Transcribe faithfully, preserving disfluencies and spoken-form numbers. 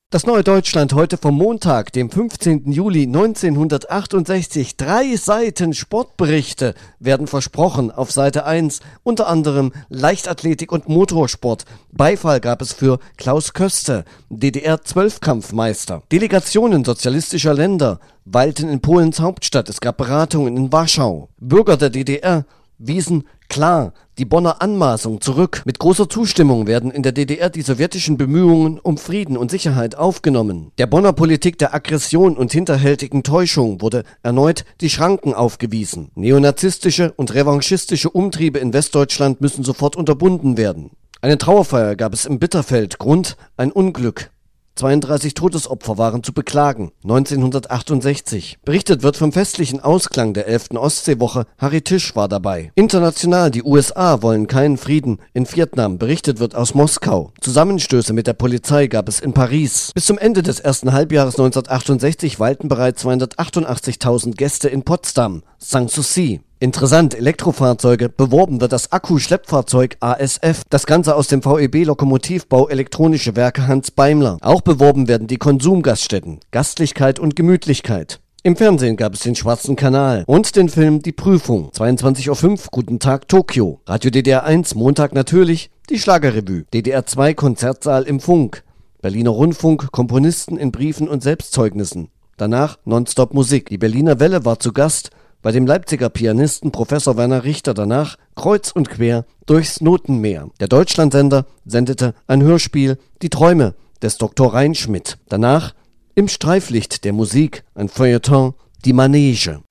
Das Neue Deutschland heute vom Montag, dem fünfzehnten Juli neunzehnhundertachtundsechzig. Drei Seiten Sportberichte werden versprochen auf Seite eins, unter anderem Leichtathletik und Motorsport. Beifall gab es für Klaus Köste, D D R-Zwölfkampfmeister. Delegationen sozialistischer Länder weilten in Polens Hauptstadt. Es gab Beratungen in Warschau. Bürger der D D R wiesen klar die Bonner Anmaßung zurück. Mit großer Zustimmung werden in der D D R die sowjetischen Bemühungen um Frieden und Sicherheit aufgenommen. Der Bonner Politik der Aggression und hinterhältigen Täuschung wurde erneut die Schranken aufgewiesen. Neonazistische und revanchistische Umtriebe in Westdeutschland müssen sofort unterbunden werden. Eine Trauerfeier gab es im Bitterfeld. Grund: ein Unglück. zweiunddreißig Todesopfer waren zu beklagen. neunzehnhundertachtundsechzig. Berichtet wird vom festlichen Ausklang der elften Ostseewoche. Harry Tisch war dabei. International: die U S A wollen keinen Frieden in Vietnam. Berichtet wird aus Moskau. Zusammenstöße mit der Polizei gab es in Paris. Bis zum Ende des ersten Halbjahres neunzehnhundertachtundachtzig weilten bereits zweihundertachtundachtzigtausend Gäste in Potsdam. Sanssouci. Interessant: Elektrofahrzeuge. Beworben wird das Akku-Schleppfahrzeug A S F. Das Ganze aus dem V E B-Lokomotivbau Elektronische Werke Hans Beimler. Auch beworben werden die Konsumgaststätten. Gastlichkeit und Gemütlichkeit. Im Fernsehen gab es den Schwarzen Kanal und den Film Die Prüfung. zweiundzwanzig Uhr fünf, Guten Tag Tokio. Radio D D R eins, Montag natürlich die Schlagerrevue. D D R zwei, Konzertsaal im Funk. Berliner Rundfunk, Komponisten in Briefen und Selbstzeugnissen. Danach Nonstop Musik. Die Berliner Welle war zu Gast bei dem Leipziger Pianisten Professor Werner Richter. Danach kreuz und quer durchs Notenmeer. Der Deutschlandsender sendete ein Hörspiel, Die Träume des Doktor Reinschmidt. Danach im Streiflicht der Musik ein Feuilleton, Die Manege.